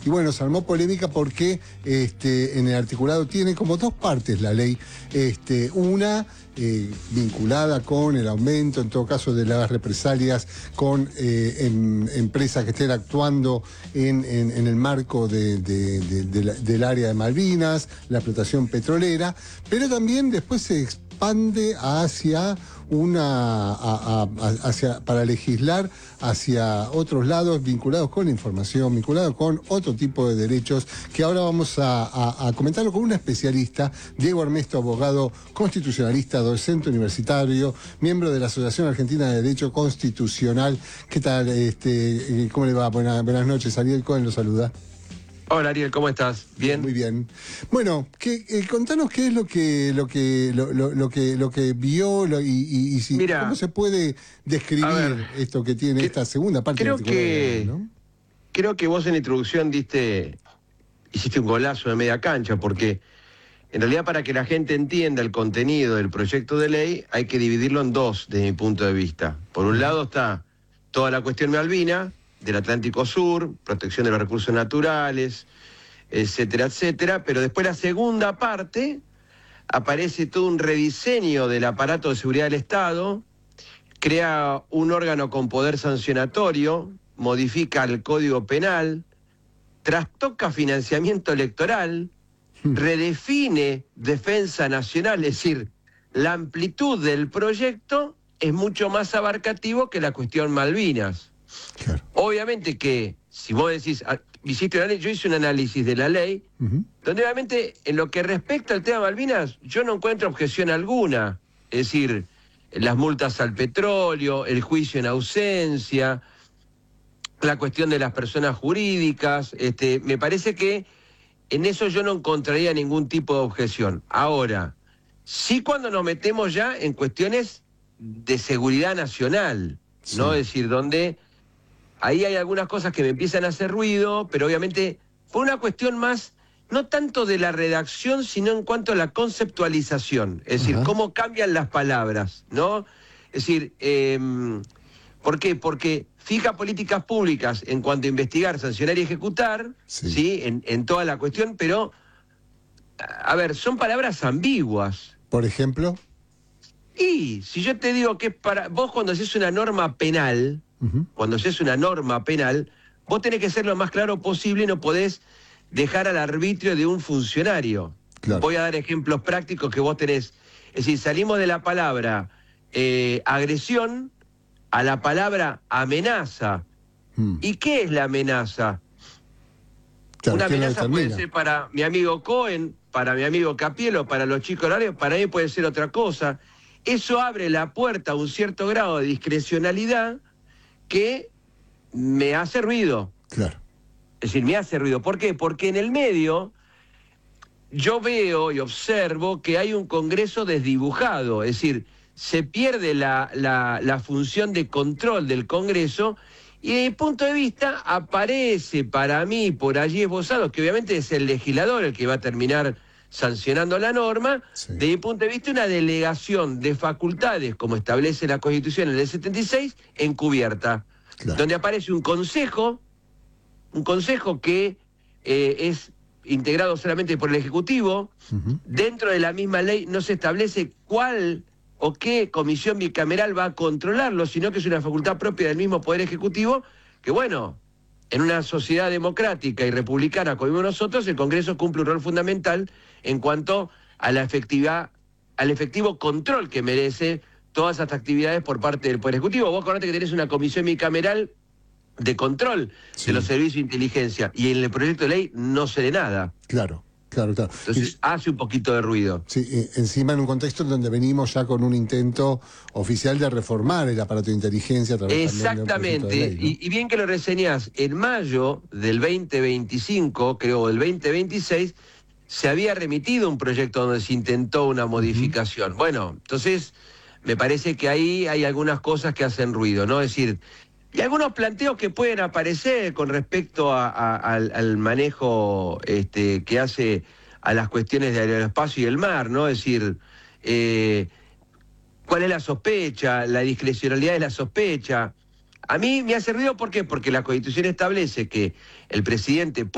Y bueno, se armó polémica porque en el articulado tiene como dos partes la ley. Una vinculada con el aumento, en todo caso, de las represalias con empresas que estén actuando en el marco del área de Malvinas, la explotación petrolera, pero también después se expande hacia para legislar hacia otros lados vinculados con la información, vinculados con otro tipo de derechos, que ahora vamos a comentarlo con una especialista, Diego Armesto, abogado constitucionalista, docente universitario, miembro de la Asociación Argentina de Derecho Constitucional. ¿Qué tal? ¿Cómo le va? Buenas noches. Ariel Cohen lo saluda. Hola Ariel, ¿cómo estás? ¿Bien? Muy bien. Bueno, contanos qué es lo que vio y si, Mira, cómo se puede describir esto que tiene esta segunda parte. Creo que vos en la introducción hiciste un golazo de media cancha, porque en realidad para que la gente entienda el contenido del proyecto de ley hay que dividirlo en dos, desde mi punto de vista. Por un lado está toda la cuestión Malvina, del Atlántico Sur, protección de los recursos naturales, etcétera, etcétera, pero después la segunda parte aparece todo un rediseño del aparato de seguridad del Estado, crea un órgano con poder sancionatorio, modifica el Código Penal, trastoca financiamiento electoral, redefine defensa nacional, es decir, la amplitud del proyecto es mucho más abarcativo que la cuestión Malvinas. Claro. Obviamente que, si vos decís, yo hice un análisis de la ley, donde obviamente en lo que respecta al tema Malvinas, yo no encuentro objeción alguna. Es decir, las multas al petróleo, el juicio en ausencia, la cuestión de las personas jurídicas, me parece que en eso yo no encontraría ningún tipo de objeción. Ahora, sí cuando nos metemos ya en cuestiones de seguridad nacional, sí, ¿no? Es decir, donde ahí hay algunas cosas que me empiezan a hacer ruido, pero obviamente fue una cuestión más, no tanto de la redacción, sino en cuanto a la conceptualización. Es decir, cómo cambian las palabras, ¿no? Es decir, ¿por qué? Porque fija políticas públicas en cuanto a investigar, sancionar y ejecutar, ¿sí? En toda la cuestión, pero, a ver, son palabras ambiguas. ¿Por ejemplo? Y si yo te digo que vos cuando haces una norma penal, cuando haces una norma penal, vos tenés que ser lo más claro posible y no podés dejar al arbitrio de un funcionario. Claro. Voy a dar ejemplos prácticos que vos tenés. Es decir, salimos de la palabra agresión a la palabra amenaza. ¿Y qué es la amenaza? Claro, una amenaza puede ser para mi amigo Cohen, para mi amigo Capielo, para los chicos horarios, para mí puede ser otra cosa. Eso abre la puerta a un cierto grado de discrecionalidad que me hace ruido. Claro. Es decir, me hace ruido. ¿Por qué? Porque en el medio yo veo y observo que hay un Congreso desdibujado. Es decir, se pierde la función de control del Congreso y desde mi punto de vista aparece para mí por allí esbozado, que obviamente es el legislador el que va a terminar sancionando la norma, sí, desde mi punto de vista una delegación de facultades, como establece la Constitución en el 76, encubierta, claro, donde aparece un consejo que es integrado solamente por el Ejecutivo. Dentro de la misma ley no se establece cuál o qué comisión bicameral va a controlarlo, sino que es una facultad propia del mismo Poder Ejecutivo, que bueno, en una sociedad democrática y republicana como vivimos nosotros, el Congreso cumple un rol fundamental en cuanto a la efectividad, al efectivo control que merece todas estas actividades por parte del Poder Ejecutivo. Vos acordate que tenés una comisión bicameral de control, sí, de los servicios de inteligencia, y en el proyecto de ley no se lee nada. Claro. Claro, claro. Entonces hace un poquito de ruido. Sí, encima en un contexto en donde venimos ya con un intento oficial de reformar el aparato de inteligencia a través exactamente, de ley, ¿no? Y bien que lo reseñás, en mayo del 2025, creo, del 2026, se había remitido un proyecto donde se intentó una modificación. Bueno, entonces me parece que ahí hay algunas cosas que hacen ruido, ¿no? Es decir, y algunos planteos que pueden aparecer con respecto al manejo que hace a las cuestiones del aeroespacio y el mar, ¿no? Es decir, ¿cuál es la sospecha? La discrecionalidad de la sospecha. A mí me hace ruido, ¿por qué? Porque la Constitución establece que el presidente